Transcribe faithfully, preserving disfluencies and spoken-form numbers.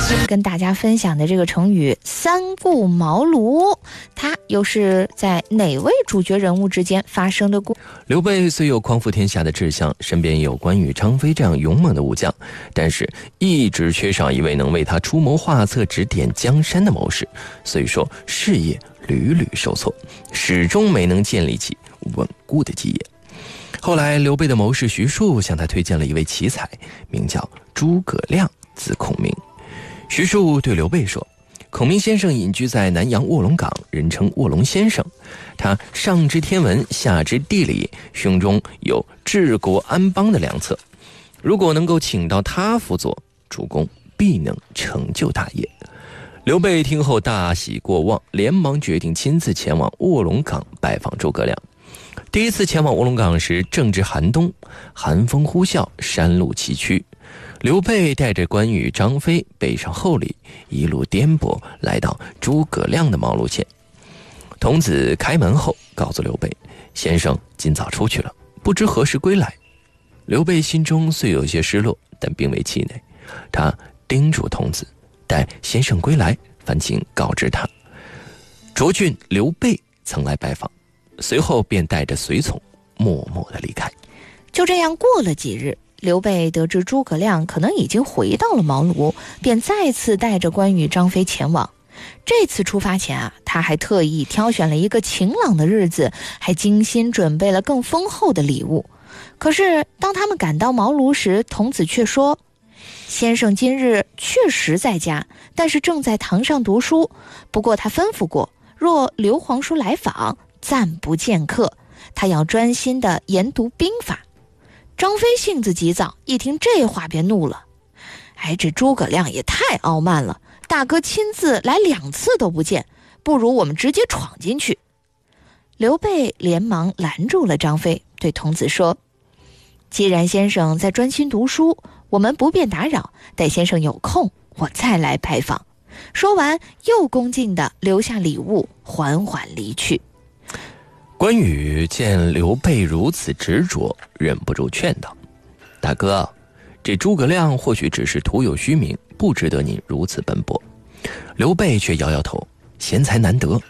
跟大家分享的这个成语三顾茅庐，它又是在哪位主角人物之间发生的故事？ 刘备虽有匡扶天下的志向，身边也有关羽、张飞这样勇猛的武将，但是一直缺少一位能为他出谋划策、指点江山的谋士，所以说事业屡屡受挫，始终没能建立起稳固的基业。后来刘备的谋士徐庶向他推荐了一位奇才，名叫诸葛亮，字孔明。徐庶对刘备说，孔明先生隐居在南阳卧龙岗，人称卧龙先生，他上知天文，下知地理，胸中有治国安邦的良策，如果能够请到他辅佐，主公必能成就大业。刘备听后大喜过望，连忙决定亲自前往卧龙岗拜访诸葛亮。第一次前往卧龙岗时正值寒冬，寒风呼啸，山路崎岖，刘备带着关羽、张飞背上厚礼，一路颠簸来到诸葛亮的茅庐前。童子开门后告诉刘备，先生今早出去了，不知何时归来。刘备心中虽有些失落，但并未气馁，他叮嘱童子，待先生归来，烦请告知他。涿郡刘备曾来拜访，随后便带着随从默默地离开。 就这样过了几日，刘备得知诸葛亮可能已经回到了茅庐，便再次带着关羽、张飞前往。这次出发前啊，他还特意挑选了一个晴朗的日子，还精心准备了更丰厚的礼物。可是当他们赶到茅庐时，童子却说，先生今日确实在家，但是正在堂上读书，不过他吩咐过，若刘皇叔来访，暂不见客，他要专心地研读兵法。张飞性子急躁，一听这话便怒了，哎，这诸葛亮也太傲慢了，大哥亲自来两次都不见，不如我们直接闯进去。刘备连忙拦住了张飞，对童子说，既然先生在专心读书，我们不便打扰，待先生有空，我再来拜访。说完又恭敬地留下礼物，缓缓离去。 关羽见刘备如此执着，忍不住劝道，大哥，这诸葛亮或许只是徒有虚名，不值得您如此奔波。刘备却摇摇头，贤才难得，